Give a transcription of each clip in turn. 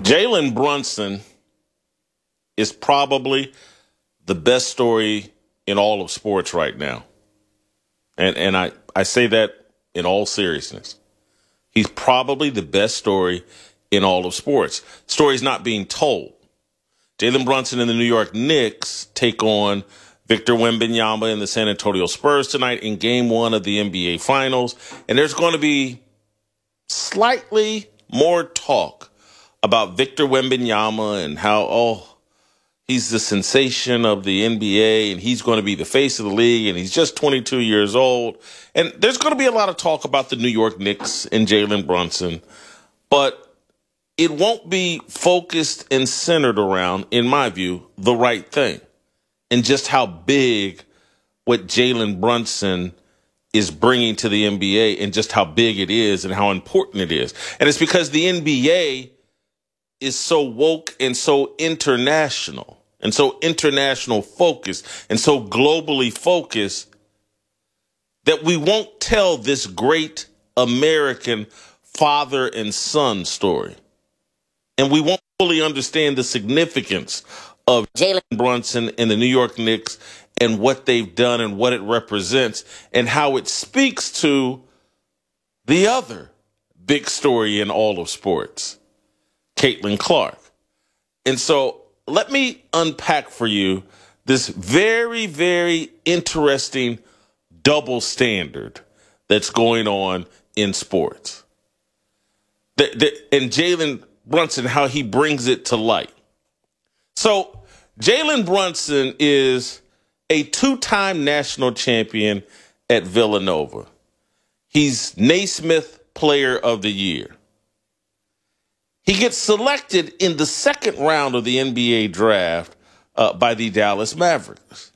Jalen Brunson is probably the best story in all of sports right now. And I say that in all seriousness. He's probably the best story in all of sports. Story's not being told. Jalen Brunson and the New York Knicks take on Victor Wembanyama and the San Antonio Spurs tonight in Game 1 of the NBA Finals. And there's going to be slightly more talk about Victor Wembanyama and how, he's the sensation of the NBA and he's going to be the face of the league and he's just 22 years old. And there's going to be a lot of talk about the New York Knicks and Jalen Brunson, but it won't be focused and centered around, in my view, the right thing and just how big what Jalen Brunson is bringing to the NBA and just how big it is and how important it is. And it's because the NBA is so woke and so international and so international focused and so globally focused that we won't tell this great American father and son story. And we won't fully understand the significance of Jalen Brunson and the New York Knicks and what they've done and what it represents and how it speaks to the other big story in all of sports, Caitlin Clark. And so let me unpack for you this very, very interesting double standard that's going on in sports. And Jalen Brunson, how he brings it to light. So Jalen Brunson is a two-time national champion at Villanova. He's Naismith Player of the Year. He gets selected in the second round of the NBA draft by the Dallas Mavericks.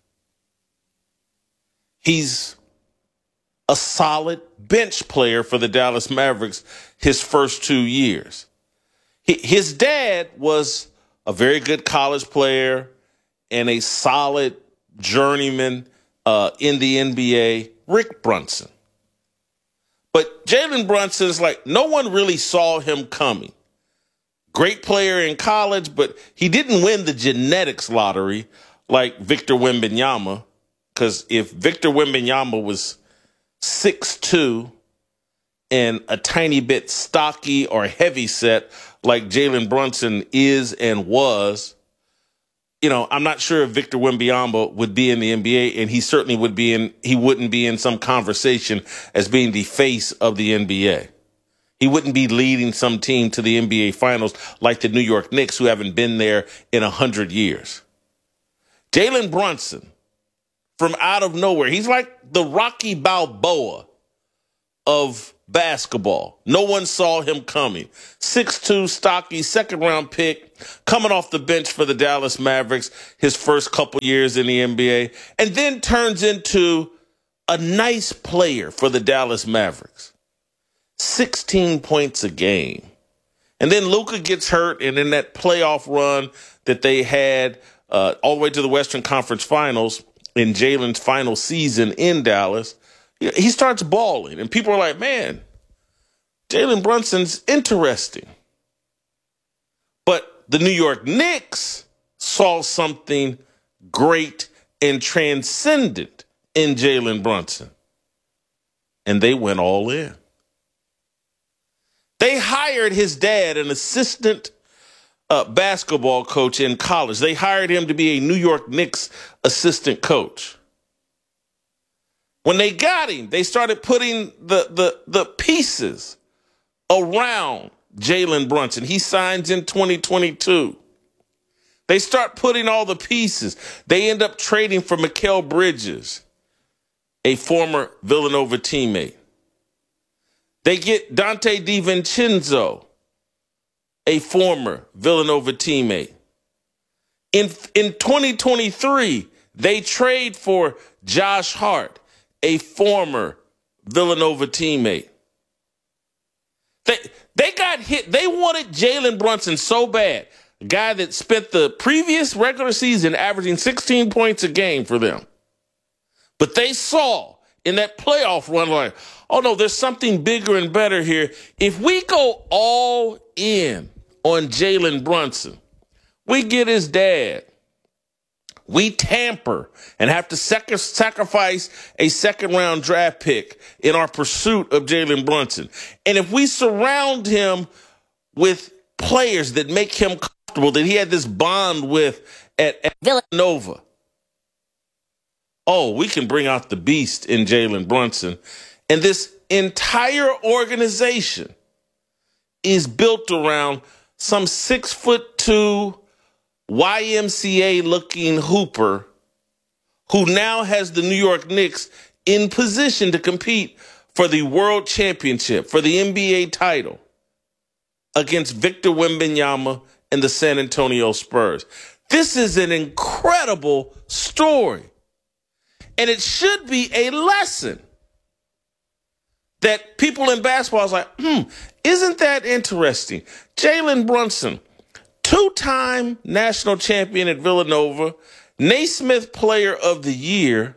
He's a solid bench player for the Dallas Mavericks his first 2 years. His dad was a very good college player and a solid journeyman in the NBA, Rick Brunson. But Jalen Brunson is like, no one really saw him coming. Great player in college, but he didn't win the genetics lottery like Victor Wembanyama, because if Victor Wembanyama was 6'2", and a tiny bit stocky or heavy set like Jalen Brunson is and was, I'm not sure if Victor Wembanyama would be in the NBA, and he certainly wouldn't be in some conversation as being the face of the NBA. He wouldn't be leading some team to the NBA Finals like the New York Knicks, who haven't been there in 100 years. Jalen Brunson, from out of nowhere, he's like the Rocky Balboa of basketball. No one saw him coming. 6'2", stocky, second-round pick, coming off the bench for the Dallas Mavericks his first couple years in the NBA, and then turns into a nice player for the Dallas Mavericks. 16 points a game. And then Luka gets hurt, and in that playoff run that they had all the way to the Western Conference Finals in Jalen's final season in Dallas, he starts balling. And people are like, man, Jalen Brunson's interesting. But the New York Knicks saw something great and transcendent in Jalen Brunson. And they went all in. They hired his dad, an assistant basketball coach in college. They hired him to be a New York Knicks assistant coach. When they got him, they started putting the pieces around Jalen Brunson. He signs in 2022. They start putting all the pieces. They end up trading for Mikal Bridges, a former Villanova teammate. They get Dante DiVincenzo, a former Villanova teammate. In 2023, they trade for Josh Hart, a former Villanova teammate. They got hit. They wanted Jalen Brunson so bad, a guy that spent the previous regular season averaging 16 points a game for them. But they saw in that playoff run, like, oh no, there's something bigger and better here. If we go all in on Jalen Brunson. We get his dad. We tamper and have to sacrifice a second-round draft pick in our pursuit of Jalen Brunson. And if we surround him with players that make him comfortable, that he had this bond with at Villanova, oh, we can bring out the beast in Jalen Brunson. And this entire organization is built around some 6'2" YMCA-looking hooper who now has the New York Knicks in position to compete for the world championship, for the NBA title against Victor Wembanyama and the San Antonio Spurs. This is an incredible story. And it should be a lesson that people in basketball is like, isn't that interesting? Jalen Brunson, two-time national champion at Villanova, Naismith Player of the Year,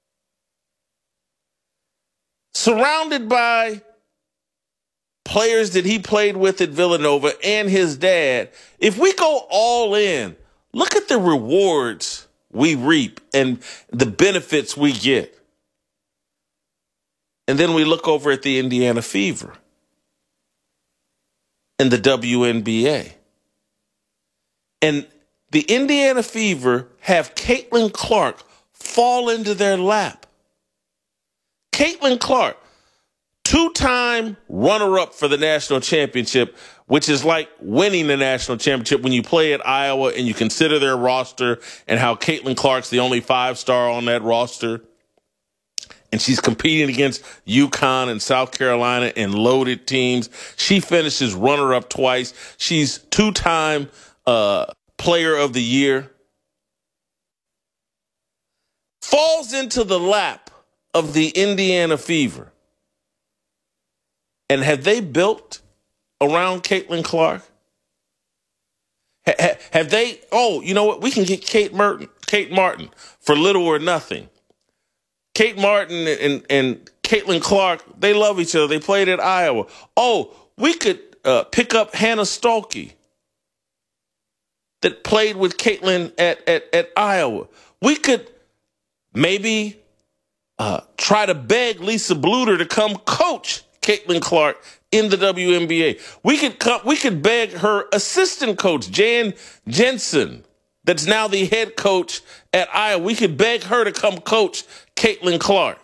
surrounded by players that he played with at Villanova and his dad. If we go all in, look at the rewards we reap and the benefits we get. And then we look over at the Indiana Fever and the WNBA. And the Indiana Fever have Caitlin Clark fall into their lap. Caitlin Clark, two-time runner-up for the national championship, which is like winning the national championship when you play at Iowa and you consider their roster and how Caitlin Clark's the only five-star on that roster. And she's competing against UConn and South Carolina and loaded teams. She finishes runner-up twice. She's two-time Player of the Year. Falls into the lap of the Indiana Fever. And have they built around Caitlin Clark? Have they, oh, you know what? We can get Kate Martin for little or nothing. Kate Martin and Caitlin Clark, they love each other. They played at Iowa. Oh, we could pick up Hannah Stuelke that played with Caitlin at Iowa. We could maybe try to beg Lisa Bluter to come coach Caitlin Clark in the WNBA. We could beg her assistant coach, Jan Jensen, that's now the head coach at Iowa. We could beg her to come coach Caitlin Clark.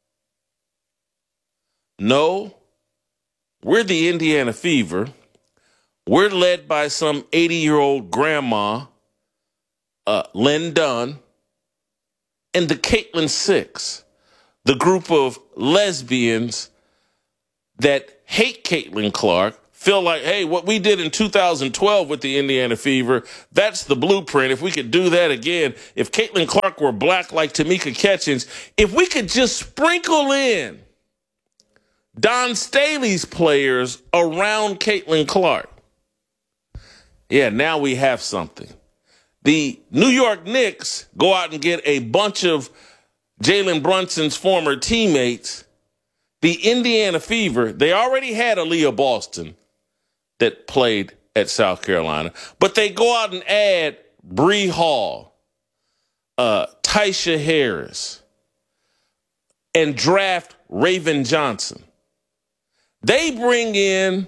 No, we're the Indiana Fever. We're led by some 80-year-old grandma, Lynn Dunn, and the Caitlin Six, the group of lesbians that hate Caitlin Clark, feel like, hey, what we did in 2012 with the Indiana Fever, that's the blueprint. If we could do that again, if Caitlin Clark were black like Tamika Catchings, if we could just sprinkle in Don Staley's players around Caitlin Clark, yeah, now we have something. The New York Knicks go out and get a bunch of Jalen Brunson's former teammates. The Indiana Fever, they already had Aaliyah Boston that played at South Carolina, but they go out and add Bree Hall, Taisha Harris, and draft Raven Johnson. They bring in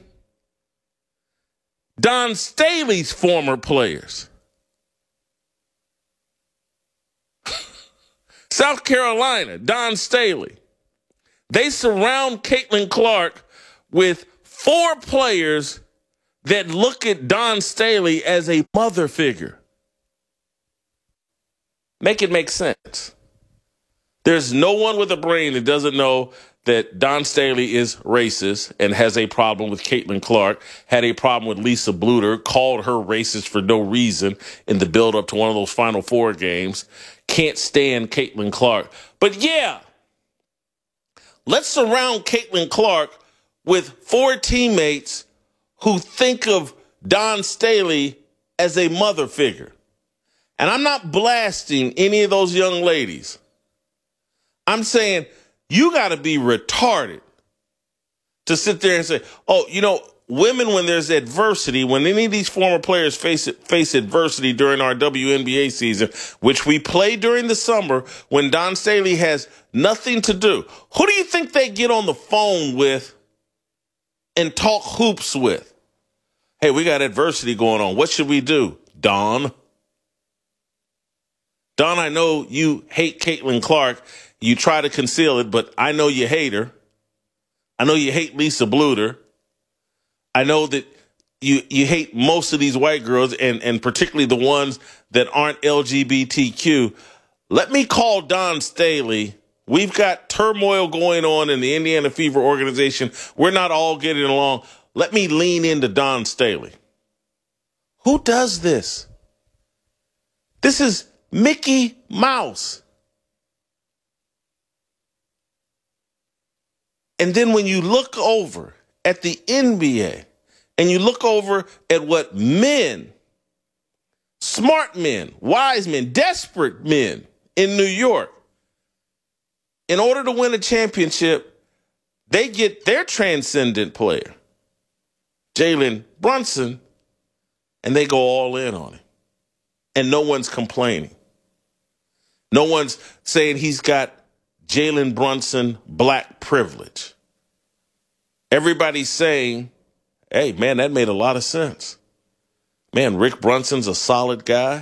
Don Staley's former players. South Carolina, Don Staley. They surround Caitlin Clark with four players that look at Don Staley as a mother figure. Make it make sense. There's no one with a brain that doesn't know that Don Staley is racist and has a problem with Caitlin Clark, had a problem with Lisa Bluter, called her racist for no reason in the build-up to one of those Final Four games. Can't stand Caitlin Clark. But yeah, let's surround Caitlin Clark with four teammates who think of Don Staley as a mother figure. And I'm not blasting any of those young ladies. I'm saying you got to be retarded to sit there and say, oh, you know, women, when there's adversity, when any of these former players face adversity during our WNBA season, which we play during the summer when Don Staley has nothing to do, who do you think they get on the phone with and talk hoops with? Hey, we got adversity going on. What should we do, Don? Don, I know you hate Caitlin Clark. You try to conceal it, but I know you hate her. I know you hate Lisa Bluter. I know that you hate most of these white girls, and particularly the ones that aren't LGBTQ. Let me call Don Staley. We've got turmoil going on in the Indiana Fever organization. We're not all getting along. Let me lean into Don Staley. Who does this? This is Mickey Mouse. And then when you look over at the NBA and you look over at what men, smart men, wise men, desperate men in New York, in order to win a championship, they get their transcendent player, Jalen Brunson, and they go all in on him. And no one's complaining. No one's saying he's got Jalen Brunson black privilege. Everybody's saying, hey, man, that made a lot of sense. Man, Rick Brunson's a solid guy.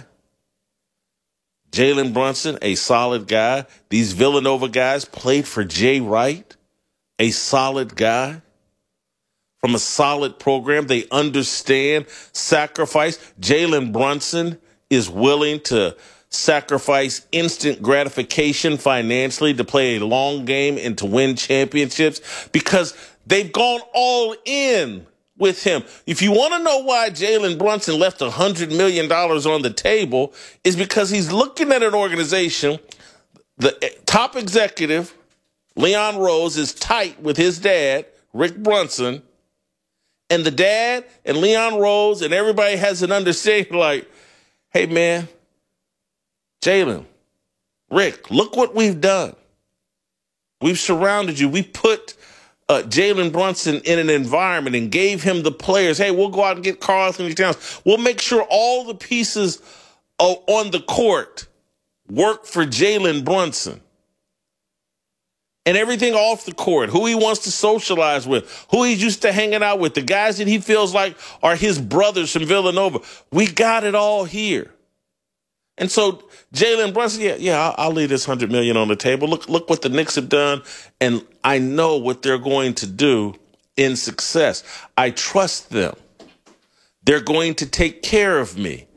Jalen Brunson, a solid guy. These Villanova guys played for Jay Wright, a solid guy. From a solid program, they understand sacrifice. Jalen Brunson is willing to sacrifice instant gratification financially to play a long game and to win championships because they've gone all in with him. If you want to know why Jalen Brunson left $100 million on the table, is because he's looking at an organization, the top executive, Leon Rose, is tight with his dad, Rick Brunson, and the dad and Leon Rose and everybody has an understanding like, hey, man, Jalen, Rick, look what we've done. We've surrounded you. We put Jalen Brunson in an environment and gave him the players. Hey, we'll go out and get Karl-Anthony Towns. We'll make sure all the pieces on the court work for Jalen Brunson. And everything off the court, who he wants to socialize with, who he's used to hanging out with, the guys that he feels like are his brothers from Villanova. We got it all here. And so Jalen Brunson, I'll leave this $100 million on the table. Look what the Knicks have done, and I know what they're going to do in success. I trust them. They're going to take care of me.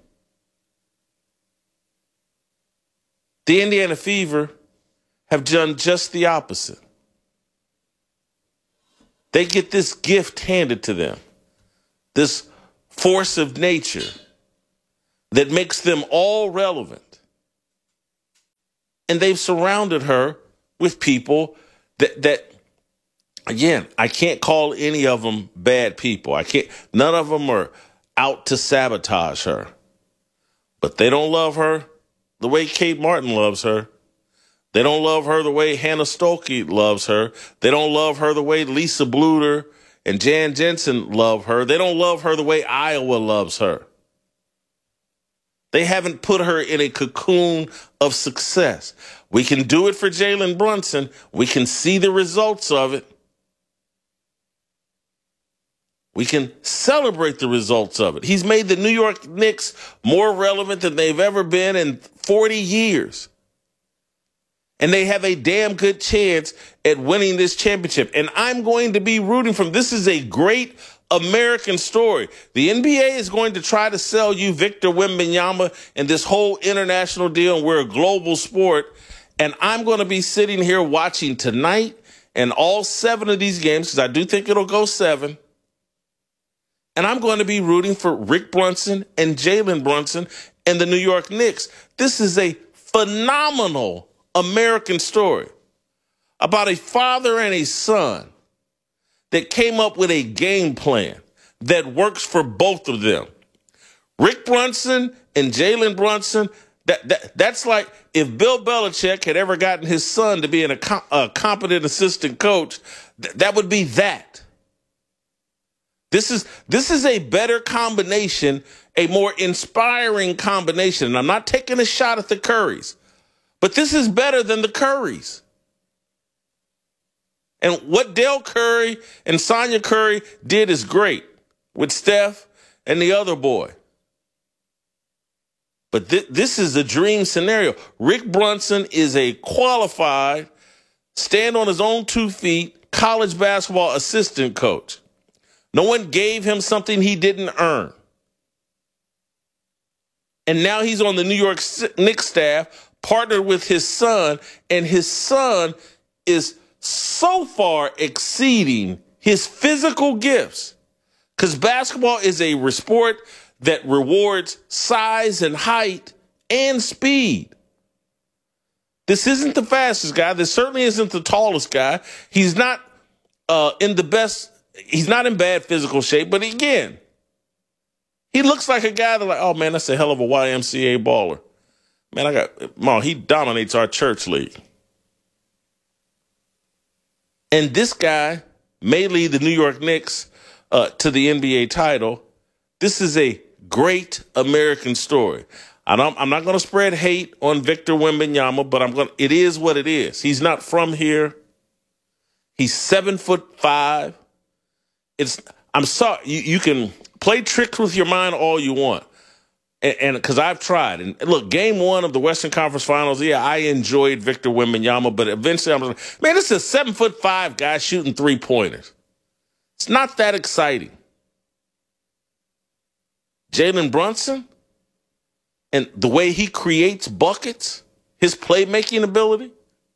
The Indiana Fever have done just the opposite. They get this gift handed to them, this force of nature that makes them all relevant. And they've surrounded her with people that again, I can't call any of them bad people. None of them are out to sabotage her. But they don't love her the way Kate Martin loves her. They don't love her the way Hannah Stolke loves her. They don't love her the way Lisa Bluter and Jan Jensen love her. They don't love her the way Iowa loves her. They haven't put her in a cocoon of success. We can do it for Jalen Brunson. We can see the results of it. We can celebrate the results of it. He's made the New York Knicks more relevant than they've ever been in 40 years. And they have a damn good chance at winning this championship. And I'm going to be rooting for them. This is a great American story. The NBA is going to try to sell you Victor Wembanyama and this whole international deal, and we're a global sport. And I'm going to be sitting here watching tonight and all 7 of these games, because I do think it'll go 7. And I'm going to be rooting for Rick Brunson and Jalen Brunson and the New York Knicks. This is a phenomenal American story about a father and a son that came up with a game plan that works for both of them. Rick Brunson and Jalen Brunson, that's like if Bill Belichick had ever gotten his son to be a competent assistant coach, that would be that. This is a better combination, a more inspiring combination. And I'm not taking a shot at the Currys, but this is better than the Currys. And what Dell Curry and Sonya Curry did is great with Steph and the other boy. But this is a dream scenario. Rick Brunson is a qualified, stand on his own 2 feet, college basketball assistant coach. No one gave him something he didn't earn. And now he's on the New York Knicks staff, partnered with his son, and his son is so far exceeding his physical gifts. Because basketball is a sport that rewards size and height and speed. This isn't the fastest guy. This certainly isn't the tallest guy. He's not he's not in bad physical shape, but again, he looks like a guy that like, oh man, that's a hell of a YMCA baller. Man, he dominates our church league. And this guy may lead the New York Knicks to the NBA title. This is a great American story. I'm not going to spread hate on Victor Wembanyama, but it is what it is. He's not from here. He's 7'5". I'm sorry. You can play tricks with your mind all you want. And because I've tried. And look, game 1 of the Western Conference Finals, yeah, I enjoyed Victor Wembanyama, but eventually I'm like, man, this is a 7'5" guy shooting 3-pointers. It's not that exciting. Jalen Brunson and the way he creates buckets, his playmaking ability,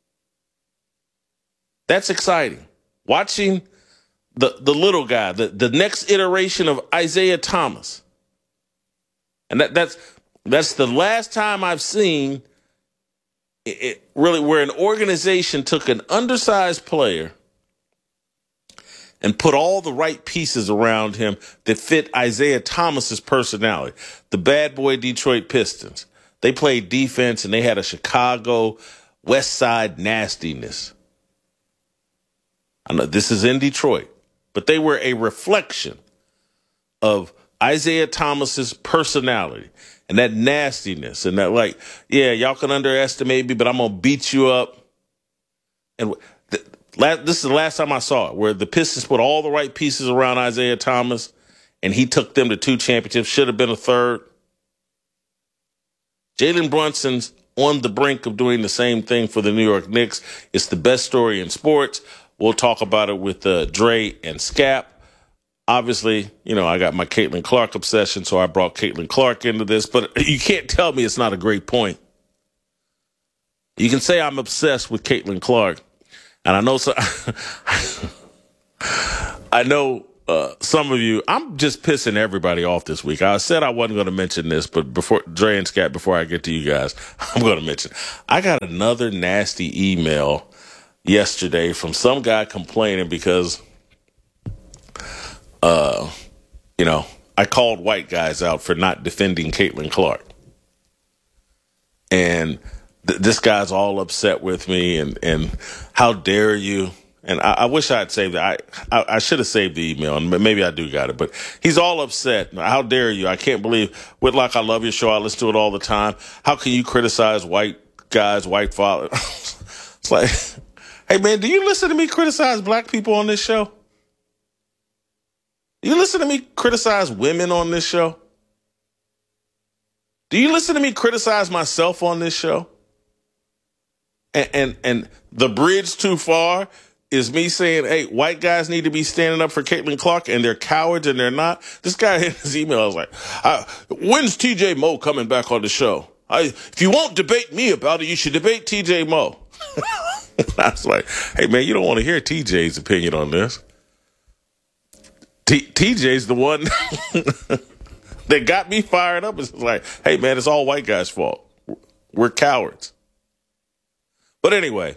that's exciting. Watching the little guy, the next iteration of Isaiah Thomas. And that's the last time I've seen it really where an organization took an undersized player and put all the right pieces around him that fit Isaiah Thomas's personality. The bad boy Detroit Pistons. They played defense and they had a Chicago West Side nastiness. I know this is in Detroit, but they were a reflection of Isaiah Thomas's personality and that nastiness and that like, yeah, y'all can underestimate me, but I'm going to beat you up. And this is the last time I saw it, where the Pistons put all the right pieces around Isaiah Thomas and he took them to 2 championships, should have been a 3rd. Jalen Brunson's on the brink of doing the same thing for the New York Knicks. It's the best story in sports. We'll talk about it with Dre and Scap. Obviously, I got my Caitlin Clark obsession, so I brought Caitlin Clark into this. But you can't tell me it's not a great point. You can say I'm obsessed with Caitlin Clark. And I know some of you, I'm just pissing everybody off this week. I said I wasn't going to mention this, but before Dre and Scap, before I get to you guys, I'm going to mention. I got another nasty email yesterday from some guy complaining because I called white guys out for not defending Caitlin Clark. And this guy's all upset with me and how dare you? And I wish I had saved it. I should have saved the email, and maybe I do got it. But he's all upset. How dare you? I can't believe, Whitlock, I love your show. I listen to it all the time. How can you criticize white guys, white fathers? It's like, hey, man, do you listen to me criticize black people on this show? Do you listen to me criticize women on this show? Do you listen to me criticize myself on this show? And the bridge too far is me saying, hey, white guys need to be standing up for Caitlin Clark, and they're cowards and they're not. This guy in his email, I was like, when's TJ Moe coming back on the show? If you won't debate me about it, you should debate TJ Moe. I was like, hey, man, you don't want to hear TJ's opinion on this. TJ's the one that got me fired up. It's like, hey, man, it's all white guys' fault. We're cowards. But anyway,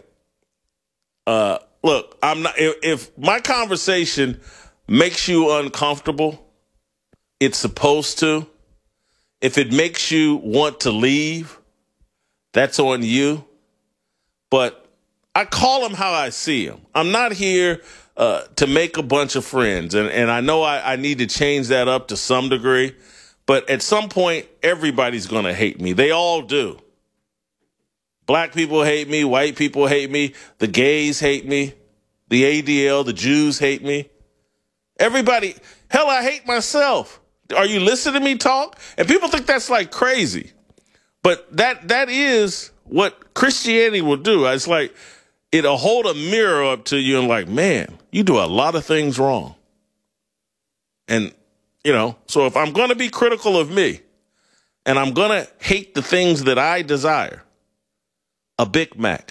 look, I'm not. If my conversation makes you uncomfortable, it's supposed to. If it makes you want to leave, that's on you. But I call them how I see them. I'm not here to make a bunch of friends. And I know I need to change that up to some degree, but at some point, everybody's going to hate me. They all do. Black people hate me. White people hate me. The gays hate me. The ADL, the Jews hate me. Everybody, hell, I hate myself. Are you listening to me talk? And people think that's like crazy. But that is what Christianity will do. It's like it'll hold a mirror up to you and like, man, you do a lot of things wrong. And, so if I'm going to be critical of me and I'm going to hate the things that I desire, a Big Mac,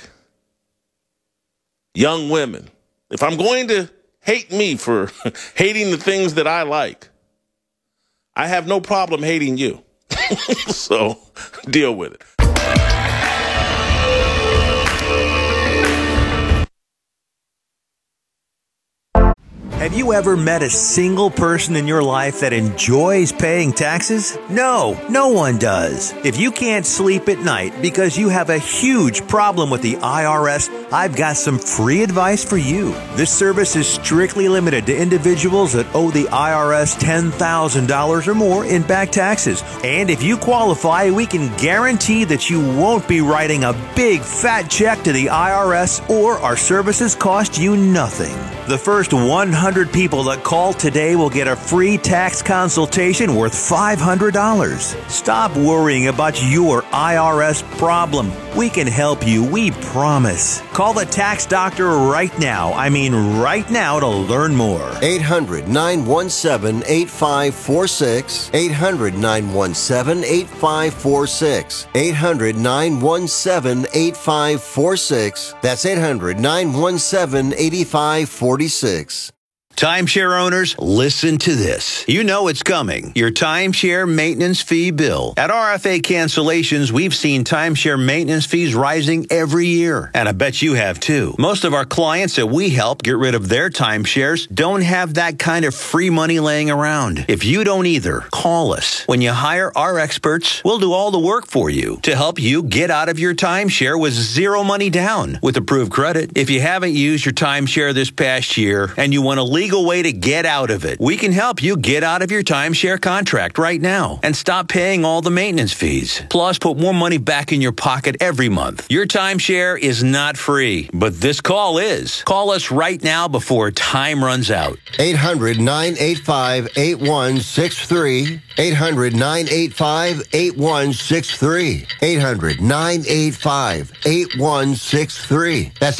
young women, if I'm going to hate me for hating the things that I like, I have no problem hating you. So deal with it. Have you ever met a single person in your life that enjoys paying taxes? No one does. If you can't sleep at night because you have a huge problem with the IRS, I've got some free advice for you. This service is strictly limited to individuals that owe the IRS $10,000 or more in back taxes. And if you qualify, we can guarantee that you won't be writing a big fat check to the IRS, or our services cost you nothing. The first 100 people that call today will get a free tax consultation worth $500. Stop worrying about your IRS problem. We can help you, we promise. Call the tax doctor right now. I mean right now, to learn more. 800-917-8546. 800-917-8546. 800-917-8546. That's 800-917-8546. Timeshare owners, listen to this. You know it's coming. Your timeshare maintenance fee bill. At RFA Cancellations, we've seen timeshare maintenance fees rising every year. And I bet you have too. Most of our clients that we help get rid of their timeshares don't have that kind of free money laying around. If you don't either, call us. When you hire our experts, we'll do all the work for you to help you get out of your timeshare with zero money down with approved credit. If you haven't used your timeshare this past year and you want to legal way to get out of it, we can help you get out of your timeshare contract right now and stop paying all the maintenance fees. Plus, put more money back in your pocket every month. Your timeshare is not free, but this call is. Call us right now before time runs out. 800-985-8163. 800-985-8163. 800-985-8163. That's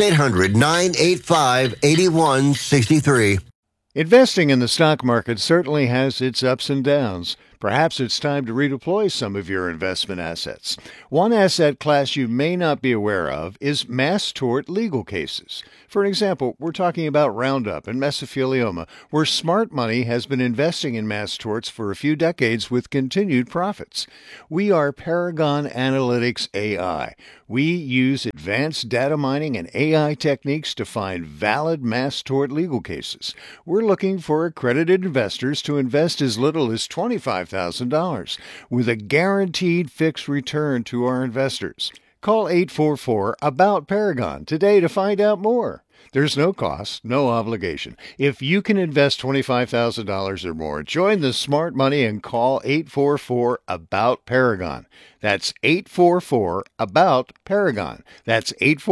800-985-8163. Investing in the stock market certainly has its ups and downs. Perhaps it's time to redeploy some of your investment assets. One asset class you may not be aware of is mass tort legal cases. For example, we're talking about Roundup and mesothelioma, where smart money has been investing in mass torts for a few decades with continued profits. We are Paragon Analytics AI. We use advanced data mining and AI techniques to find valid mass tort legal cases. We're looking for accredited investors to invest as little as $25,000 with a guaranteed fixed return to our investors. Call 844-ABOUT-PARAGON today to find out more. There's no cost, no obligation. If you can invest $25,000 or more, join the smart money and call 844-ABOUT-PARAGON. That's 844-ABOUT-PARAGON. That's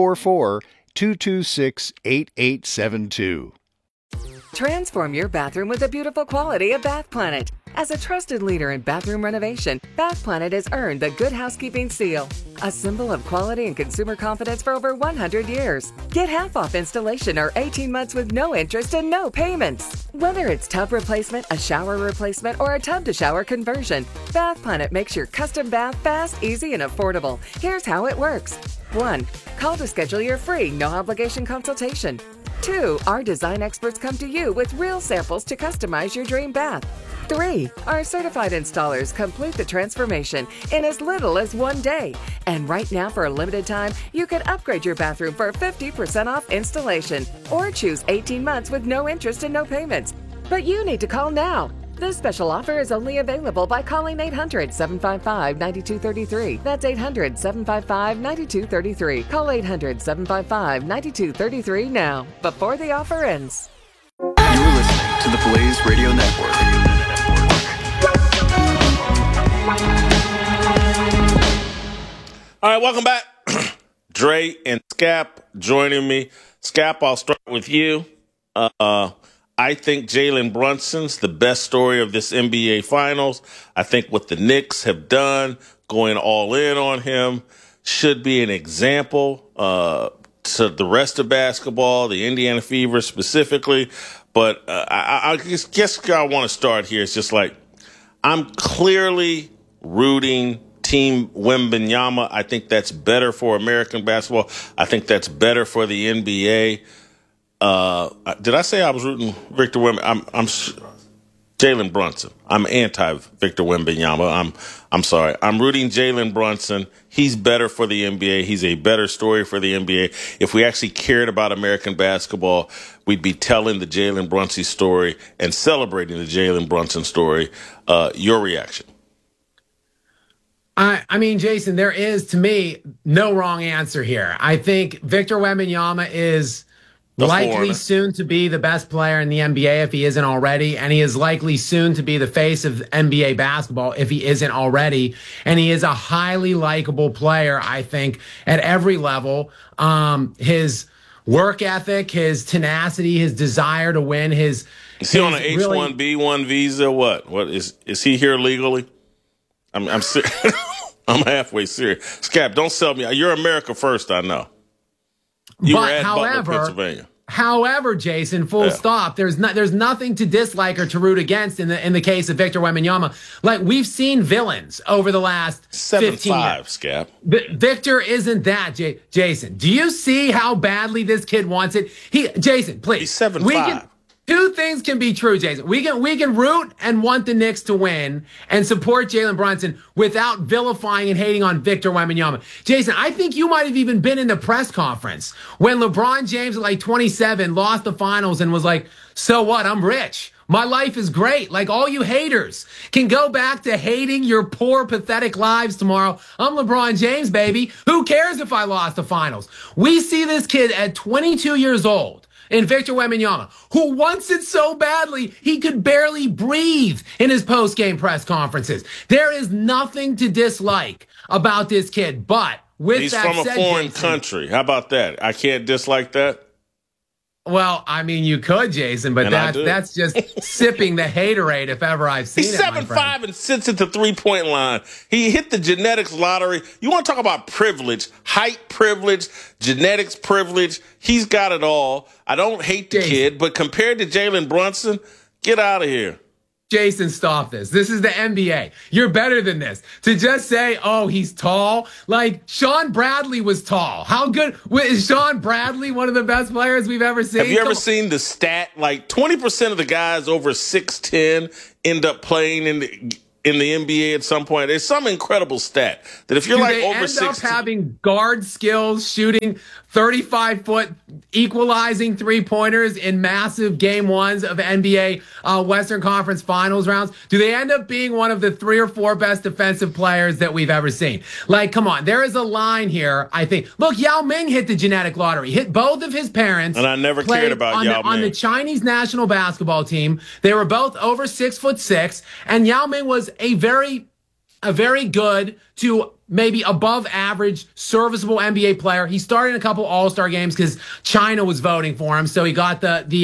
844-226-8872. Transform your bathroom with the beautiful quality of Bath Planet. As a trusted leader in bathroom renovation, Bath Planet has earned the Good Housekeeping seal, a symbol of quality and consumer confidence for over 100 years. Get half off installation or 18 months with no interest and no payments. Whether it's tub replacement, a shower replacement, or a tub-to-shower conversion, Bath Planet makes your custom bath fast, easy, and affordable. Here's how it works. 1. Call to schedule your free, no-obligation consultation. 2. Our design experts come to you with real samples to customize your dream bath. 3. Our certified installers complete the transformation in as little as 1 day. And right now, for a limited time, you can upgrade your bathroom for 50% off installation or choose 18 months with no interest and no payments. But you need to call now. This special offer is only available by calling 800-755-9233. That's 800-755-9233. Call 800-755-9233 now, before the offer ends. to the Blaze Radio Network. All right, welcome back. Dre and Scap joining me. Scap, I'll start with you. I think Jalen Brunson's the best story of this NBA Finals. I think what the Knicks have done, going all in on him, should be an example to the rest of basketball, the Indiana Fever specifically. But I guess I want to start here. It's just like I'm clearly rooting Team Wembanyama. I think that's better for American basketball. I think that's better for the NBA. Did I say I was rooting Victor Wembanyama? I'm Jalen Brunson. I'm anti-Victor Wembanyama. I'm sorry. I'm rooting Jalen Brunson. He's better for the NBA. He's a better story for the NBA. If we actually cared about American basketball, we'd be telling the Jalen Brunson story and celebrating the Jalen Brunson story. Your reaction? I mean, Jason, there is, to me, no wrong answer here. I think Victor Wembanyama is likely soon to be the best player in the NBA if he isn't already, and he is likely soon to be the face of NBA basketball if he isn't already. And he is a highly likable player, I think, at every level. His work ethic, his tenacity, his desire to win, is he on an H-1B1 visa? What is he here legally? I'm I'm halfway serious. Scap, don't sell me. You're America first, I know. You were at Butler, Pennsylvania. However, Jason, full stop. There's nothing to dislike or to root against in the case of Victor Wembanyama. Like, we've seen villains over the last 15 years. Scap. Victor isn't that, Jason. Do you see how badly this kid wants it? Jason, please. He's 7'5". Two things can be true, Jason. We can root and want the Knicks to win and support Jalen Brunson without vilifying and hating on Victor Wembanyama. Jason, I think you might have even been in the press conference when LeBron James at like 27 lost the finals and was like, so what? I'm rich. My life is great. Like, all you haters can go back to hating your poor, pathetic lives tomorrow. I'm LeBron James, baby. Who cares if I lost the finals? We see this kid at 22 years old in Victor Wembanyama, who wants it so badly he could barely breathe in his post-game press conferences. There is nothing to dislike about this kid, but with he's that from said, a foreign Jason, country. How about that? I can't dislike that. Well, I mean, you could, Jason, but that's just sipping the haterade if ever I've seen He's it. He's 7'5" and sits at the three-point line. He hit the genetics lottery. You want to talk about privilege, height privilege, genetics privilege. He's got it all. I don't hate the kid, but compared to Jalen Brunson, get out of here. Jason, stop this. This is the NBA. You're better than this. To just say, oh, he's tall. Like, Sean Bradley was tall. How good is Sean Bradley? One of the best players we've ever seen. Have you ever seen the stat? Like 20% of the guys over 6'10" end up playing in the NBA at some point. There's some incredible stat that if you're like over 6'10", end up having guard skills, shooting 35-foot equalizing three-pointers in massive game ones of NBA Western Conference Finals rounds? Do they end up being one of the 3 or 4 best defensive players that we've ever seen? Like, come on. There is a line here, I think. Look, Yao Ming hit the genetic lottery. Hit both of his parents. And I never cared about Yao Ming. On the Chinese national basketball team. They were both over 6'6", and Yao Ming was a very good to maybe above average, serviceable NBA player. He started in a couple All-Star games because China was voting for him, so he got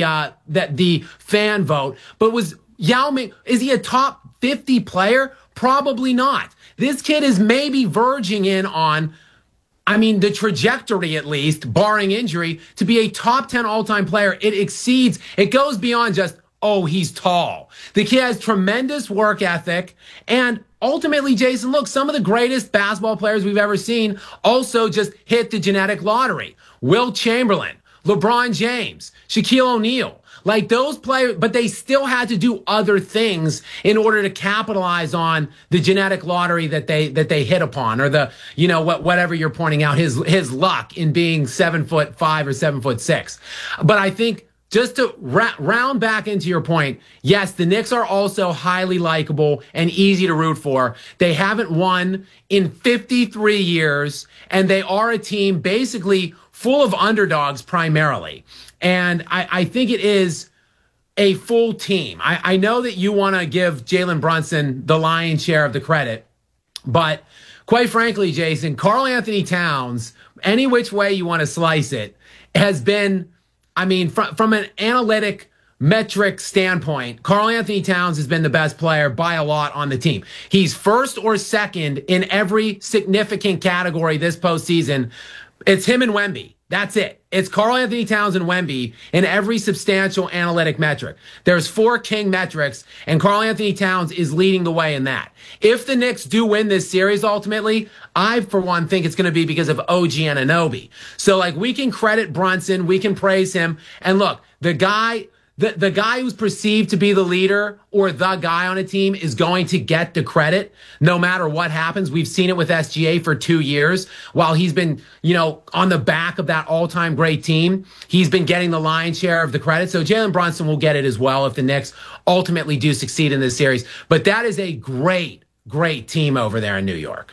the fan vote. But was Yao Ming, is he a top 50 player? Probably not. This kid is maybe verging in on, I mean, the trajectory at least, barring injury, to be a top 10 all-time player. It goes beyond just, oh, he's tall. The kid has tremendous work ethic. And ultimately, Jason, look, some of the greatest basketball players we've ever seen also just hit the genetic lottery. Wilt Chamberlain, LeBron James, Shaquille O'Neal. Like, those players, but they still had to do other things in order to capitalize on the genetic lottery that they hit upon, or the, whatever you're pointing out, his luck in being 7'5" or 7'6". But I think, just to round back into your point, yes, the Knicks are also highly likable and easy to root for. They haven't won in 53 years, and they are a team basically full of underdogs primarily. And I think it is a full team. I know that you want to give Jalen Brunson the lion's share of the credit, but quite frankly, Jason, Karl Anthony Towns, any which way you want to slice it, has been, I mean, from an analytic metric standpoint, Karl Anthony Towns has been the best player by a lot on the team. He's first or second in every significant category this postseason. It's him and Wemby. That's it. It's Karl Anthony Towns and Wemby in every substantial analytic metric. There's 4 king metrics, and Karl Anthony Towns is leading the way in that. If the Knicks do win this series ultimately, I, for one, think it's going to be because of OG Anunoby. So, like, we can credit Brunson, we can praise him, and look, the guy who's perceived to be the leader or the guy on a team is going to get the credit no matter what happens. We've seen it with SGA for 2 years. While he's been, on the back of that all-time great team, he's been getting the lion's share of the credit. So Jalen Brunson will get it as well if the Knicks ultimately do succeed in this series. But that is a great, great team over there in New York.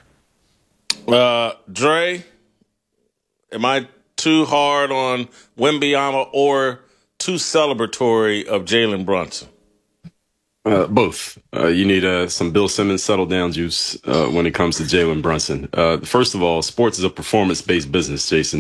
Dre, am I too hard on Wembanyama or too celebratory of Jalen Brunson? Both. You need some Bill Simmons settle down juice when it comes to Jalen Brunson. First of all, sports is a performance-based business, Jason.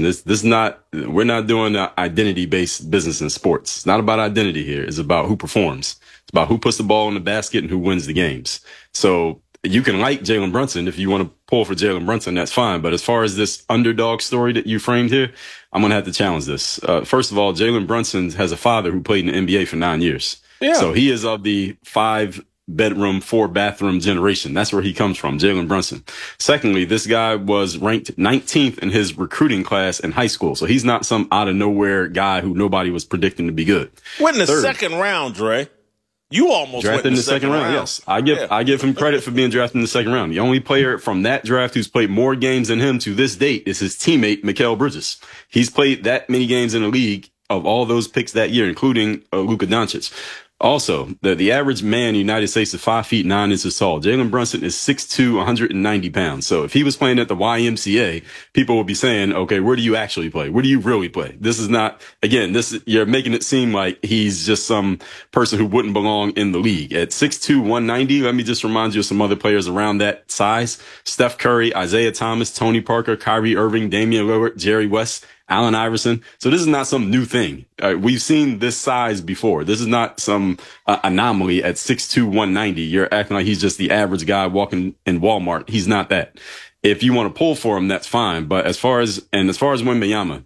We're not doing identity-based business in sports. It's not about identity here. It's about who performs. It's about who puts the ball in the basket and who wins the games. So you can like Jalen Brunson. If you want to pull for Jalen Brunson, that's fine. But as far as this underdog story that you framed here, I'm going to have to challenge this. First of all, Jalen Brunson has a father who played in the NBA for 9 years. Yeah. So he is of the 5-bedroom, 4-bathroom generation. That's where he comes from, Jalen Brunson. Secondly, this guy was ranked 19th in his recruiting class in high school. So he's not some out-of-nowhere guy who nobody was predicting to be good. Went in the second round, Dre. You almost drafted went in the second round. Yes, I give him credit for being drafted in the second round. The only player from that draft who's played more games than him to this date is his teammate Mikal Bridges. He's played that many games in the league of all those picks that year, including Luka Doncic. Also, the average man in the United States is 5 feet 9 inches tall. Jalen Brunson is 6'2", 190 pounds. So if he was playing at the YMCA, people would be saying, okay, where do you actually play? Where do you really play? This is not, again, you're making it seem like he's just some person who wouldn't belong in the league. At 6'2", 190, let me just remind you of some other players around that size. Steph Curry, Isaiah Thomas, Tony Parker, Kyrie Irving, Damian Lillard, Jerry West, Allen Iverson. So this is not some new thing. We've seen this size before. This is not some anomaly at 6'2", 190. You're acting like he's just the average guy walking in Walmart. He's not that. If you want to pull for him, that's fine. But as far as Wembanyama,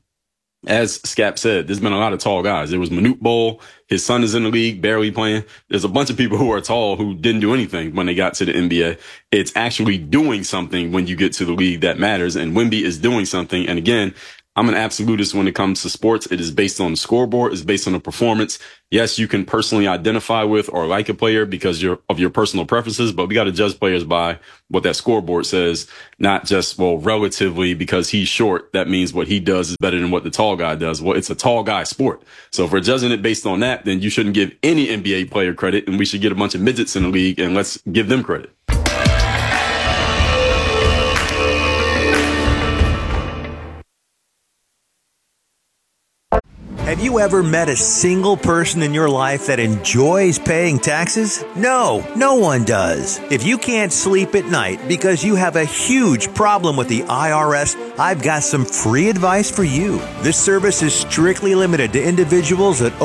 as Scap said, there's been a lot of tall guys. There was Manute Bol. His son is in the league, barely playing. There's a bunch of people who are tall who didn't do anything when they got to the NBA. It's actually doing something when you get to the league that matters. And Wemby is doing something. And again, I'm an absolutist when it comes to sports. It is based on the scoreboard. It's based on the performance. Yes, you can personally identify with or like a player because of your personal preferences, but we got to judge players by what that scoreboard says, not just, relatively because he's short, that means what he does is better than what the tall guy does. Well, it's a tall guy sport. So if we're judging it based on that, then you shouldn't give any NBA player credit, and we should get a bunch of midgets in the league and let's give them credit. Have you ever met a single person in your life that enjoys paying taxes? No, no one does. If you can't sleep at night because you have a huge problem with the IRS, I've got some free advice for you. This service is strictly limited to individuals that